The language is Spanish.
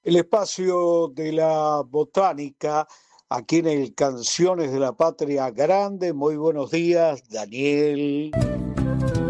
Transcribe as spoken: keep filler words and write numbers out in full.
El espacio de la botánica, aquí en el Canciones de la Patria Grande. Muy buenos días, Daniel.